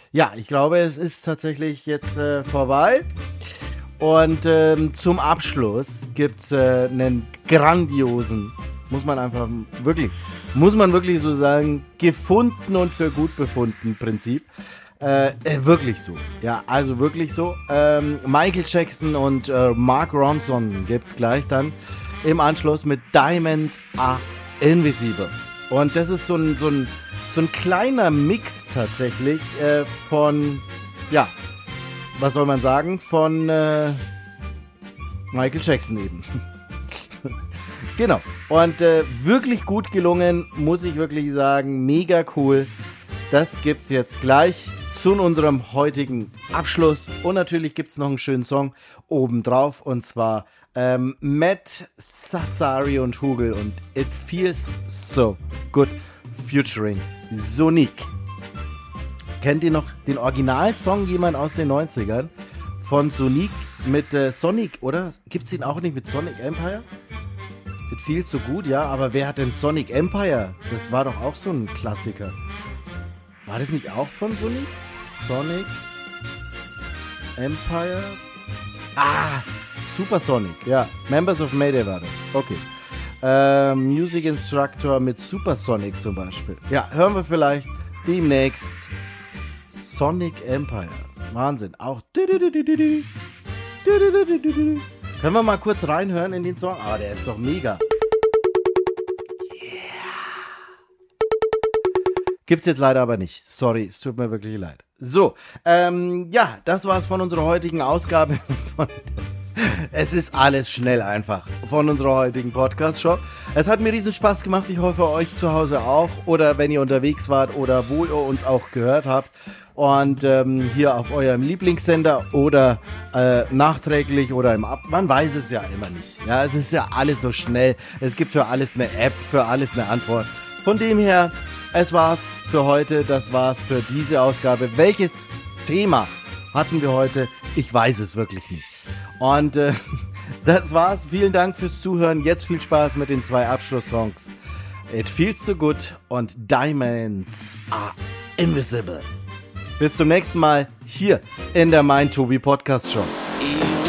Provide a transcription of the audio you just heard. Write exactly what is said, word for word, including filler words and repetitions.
Ja, ich glaube, es ist tatsächlich jetzt äh, vorbei. Und ähm, zum Abschluss gibt's äh, einen grandiosen, muss man einfach wirklich, muss man wirklich so sagen, gefunden und für gut befunden Prinzip. Äh, äh, wirklich so. Ja, also wirklich so. Ähm, Michael Jackson und äh, Mark Ronson gibt's gleich dann im Anschluss mit Diamonds Are Invisible. Und das ist so ein, so ein, so ein kleiner Mix tatsächlich äh, von, ja, was soll man sagen, von äh, Michael Jackson eben. Genau. Und äh, wirklich gut gelungen, muss ich wirklich sagen. Mega cool. Das gibt's jetzt gleich zu unserem heutigen Abschluss. Und natürlich gibt's noch einen schönen Song obendrauf. Und zwar ähm, Matt Sassari und Hugel und It Feels So Good featuring Sonique. Kennt ihr noch den Originalsong jemand aus den neunzigern von Sonique mit äh, Sonic, oder? Gibt's den auch nicht mit Sonic Empire? It Feels So Good, ja, aber wer hat denn Sonic Empire? Das war doch auch so ein Klassiker. War das nicht auch von Sonic? Sonic Empire? Ah, Super Sonic, ja. Members of Mayday war das. Okay. Äh, Music Instructor mit Super Sonic zum Beispiel. Ja, hören wir vielleicht demnächst Sonic Empire. Wahnsinn. Auch. Können wir mal kurz reinhören in den Song? Ah, der ist doch mega. Gibt's jetzt leider aber nicht. Sorry, es tut mir wirklich leid. So, ähm, ja, das war's von unserer heutigen Ausgabe. Von es ist alles schnell einfach von unserer heutigen Podcast-Show. Es hat mir riesen Spaß gemacht. Ich hoffe, euch zu Hause auch. Oder wenn ihr unterwegs wart oder wo ihr uns auch gehört habt. Und ähm, hier auf eurem Lieblingssender oder äh, nachträglich oder im Ab... Man weiß es ja immer nicht. Ja, es ist ja alles so schnell. Es gibt für alles eine App, für alles eine Antwort. Von dem her... Es war's für heute, das war's für diese Ausgabe. Welches Thema hatten wir heute? Ich weiß es wirklich nicht. Und äh, das war's. Vielen Dank fürs Zuhören. Jetzt viel Spaß mit den zwei Abschlusssongs. It Feels So Good und Diamonds Are Invisible. Bis zum nächsten Mal hier in der Mein Tobi Podcast Show.